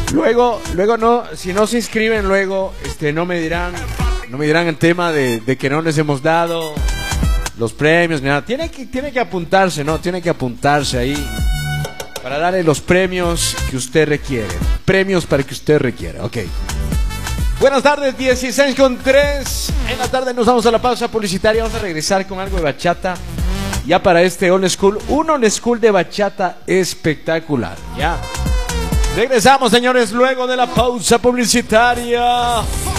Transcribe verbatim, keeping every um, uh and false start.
Luego, luego no, si no se inscriben, luego este, no me dirán, no me dirán el tema de, de que no les hemos dado los premios, ni nada. Tiene que, tiene que apuntarse, ¿no? Tiene que apuntarse ahí para darle los premios que usted requiere. Premios para que usted requiere, ok. Buenas tardes, dieciséis con tres. En la tarde nos vamos a la pausa publicitaria. Vamos a regresar con algo de bachata. Ya para este old school, un old school de bachata espectacular. Ya. Regresamos, señores, luego de la pausa publicitaria.